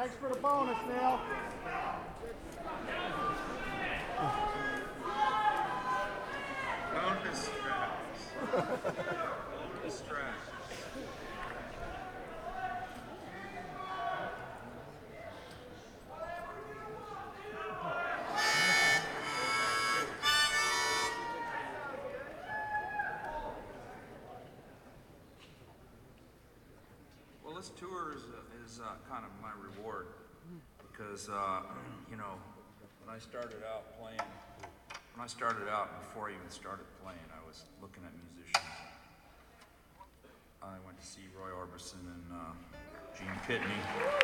Thanks for the bonus, Neil. Bonus tracks. Bonus tracks. Well, this tour is kind of my reward because, you know, when I started out before I even started playing, I was looking at musicians. I went to see Roy Orbison and Gene Pitney.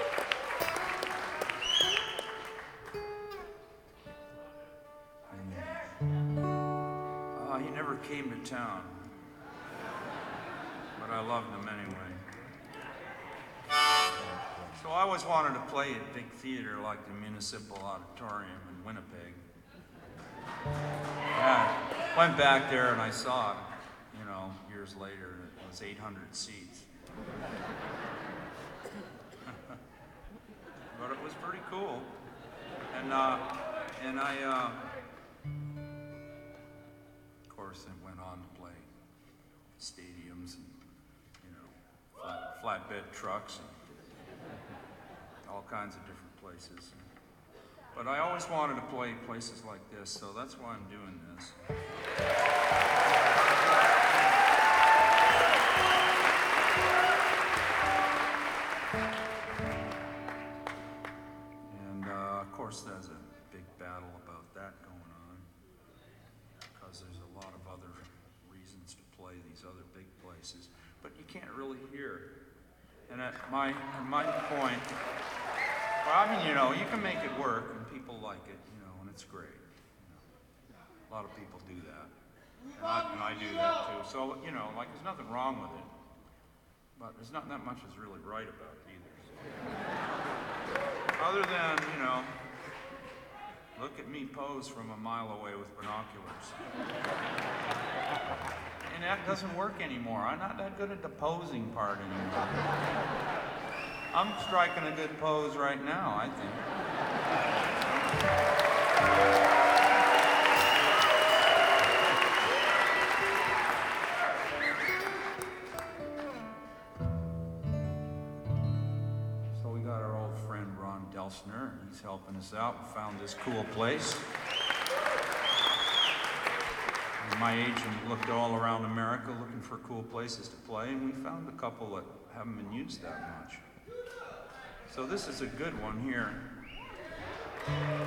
And he never came to town, but I loved him anyway. So I always wanted to play at big theater like the Municipal Auditorium in Winnipeg. Yeah, went back there and I saw it, you know, years later. It was 800 seats. But it was pretty cool. And I, of course, I went on to play stadiums and, you know, flatbed trucks and all kinds of different places. But I always wanted to play places like this, so that's why I'm doing this. And of course there's a big battle about that going on, because there's a lot of other reasons to play these other big places, but you can't really hear. And at my point, well, I mean, you know, you can make it work and people like it, you know, and it's great. You know. A lot of people do that. And I do that too. So, you know, like there's nothing wrong with it. But there's not that much that's really right about it either. So. Other than, you know, look at me pose from a mile away with binoculars. And that doesn't work anymore. I'm not that good at the posing part anymore. I'm striking a good pose right now, I think. So we got our old friend Ron Delsner. He's helping us out. We found this cool place. And my agent looked all around America looking for cool places to play, and we found a couple that haven't been used that much. So this is a good one here.